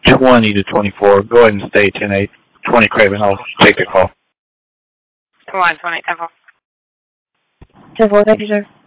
20 to 24. Go ahead and stay 10-8. 20 Craven. I'll take the call. 21, 20, 10-4. 10-4, thank you, sir.